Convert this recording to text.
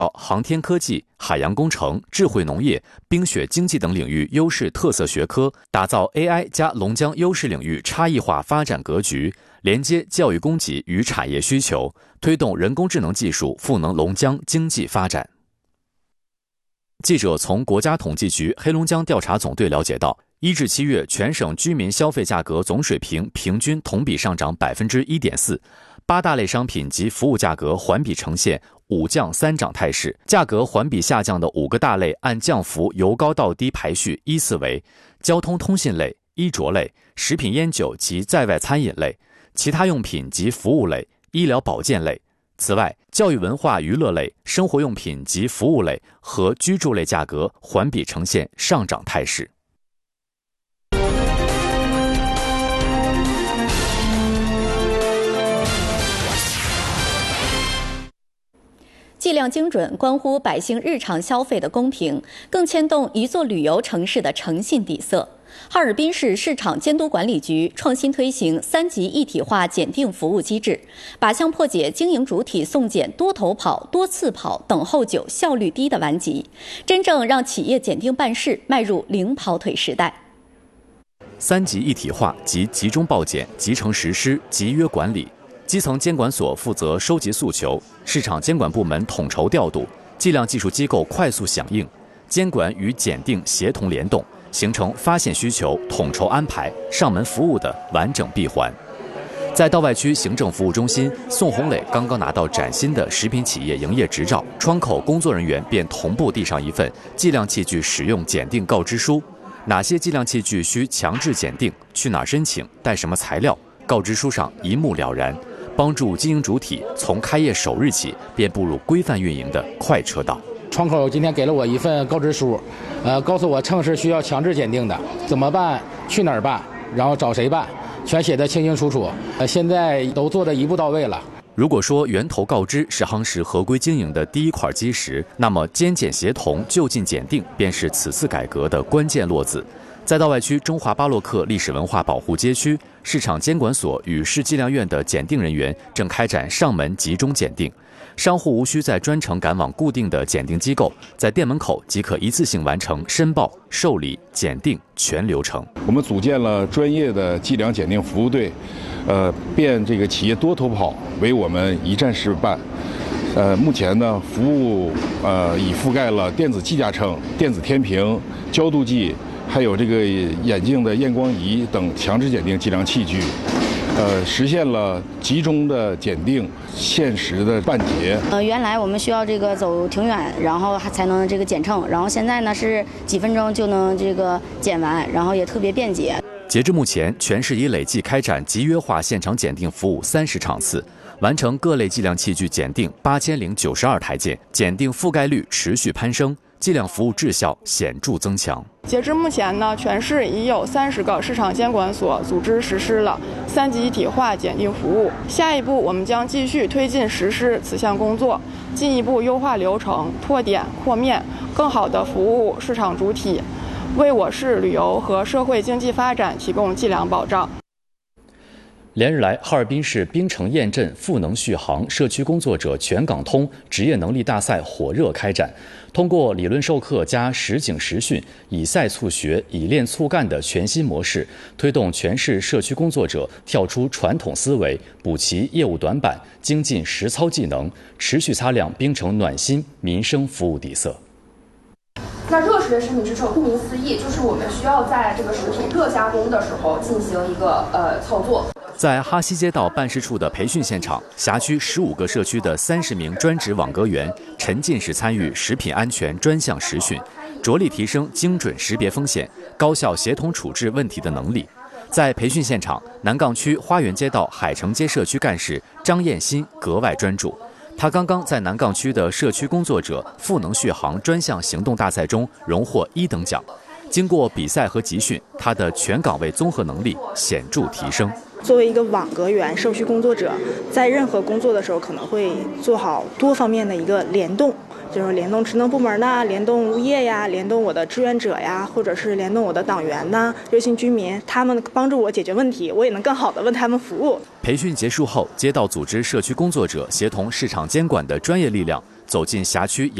航天科技、海洋工程、智慧农业、冰雪经济等领域优势特色学科，打造 AI 加龙江优势领域差异化发展格局，连接教育供给与产业需求，推动人工智能技术赋能龙江经济发展。记者从国家统计局黑龙江调查总队了解到，1至7月全省居民消费价格总水平平均同比上涨 1.4%， 8大类商品及服务价格环比呈现5降3涨态势，价格环比下降的5个大类按降幅由高到低排序依次为交通通信类、衣着类、食品烟酒及在外餐饮类、其他用品及服务类、医疗保健类。此外，教育文化娱乐类、生活用品及服务类和居住类价格环比呈现上涨态势。 计量精准关乎百姓日常消费的公平，更牵动一座旅游城市的诚信底色。哈尔滨市市场监督管理局创新推行3级一体化检定服务机制，靶向破解经营主体送检多头跑、多次跑、等候久、效率低的顽疾，真正让企业检定办事迈入零跑腿时代。 3级一体化即集中报检、集成实施、集约管理。基层监管所负责收集诉求，市场监管部门统筹调度，计量技术机构快速响应，监管与检定协同联动，形成发现需求、统筹安排、上门服务的完整闭环。在道外区行政服务中心，宋红磊刚刚拿到崭新的食品企业营业执照，窗口工作人员便同步递上一份计量器具使用检定告知书，哪些计量器具需强制检定，去哪儿申请，带什么材料，告知书上一目了然，帮助经营主体从开业首日起便步入规范运营的快车道。 窗口今天给了我一份告知书，告诉我秤是需要强制检定的，怎么办，去哪儿办，然后找谁办，全写得清清楚楚。现在都做得一步到位了。 如果说源头告知是夯实合规经营的第一块基石，那么监检协同、就近检定便是此次改革的关键落子。在道外区中华巴洛克历史文化保护街区，市场监管所与市计量院的检定人员正开展上门集中检定，商户无需再专程赶往固定的检定机构，在店门口即可一次性完成申报、受理、检定全流程。 我们组建了专业的计量检定服务队，变这个企业多头跑为我们一站式办。目前呢，服务已覆盖了电子计价秤、电子天平、焦度计，还有这个眼镜的验光仪等强制检定计量器具，实现了集中的检定、限时的办结。 原来我们需要这个走挺远，然后才能这个检秤，然后现在呢是几分钟就能这个检完，然后也特别便捷。 截至目前，全市已累计开展集约化现场检定服务30场次，完成各类计量器具检定8092台件，检定覆盖率持续攀升，计量服务质效显著增强。 截至目前呢，全市已有30个市场监管所组织实施了3级一体化检定服务。下一步，我们将继续推进实施此项工作，进一步优化流程、拓点、扩面，更好地服务市场主体，为我市旅游和社会经济发展提供计量保障。 连日来，哈尔滨市冰城堰镇赋能续航社区工作者全港通职业能力大赛火热开展。通过理论授课加实景实训，以赛促学、以练促干的全新模式，推动全市社区工作者跳出传统思维，补齐业务短板，精进实操技能，持续擦亮冰城暖心民生服务底色。 那热食类食品制成，顾名思义，就是我们需要在这个食品热加工的时候进行一个操作。 在哈西街道办事处的培训现场，辖区15个社区的30名专职网格员沉浸式参与食品安全专项实训，着力提升精准识别风险、高效协同处置问题的能力。在培训现场，南岗区花园街道海城街社区干事张艳新格外专注。他刚刚在南岗区的社区工作者赋能续航专项行动大赛中荣获1等奖。经过比赛和集训，他的全岗位综合能力显著提升。 作为一个网格员、社区工作者，在任何工作的时候，可能会做好多方面的一个联动，就是联动职能部门呐，联动物业呀，联动我的志愿者呀，或者是联动我的党员呐、热心居民，他们帮助我解决问题，我也能更好的为他们服务。 培训结束后，街道组织社区工作者协同市场监管的专业力量， 走进辖区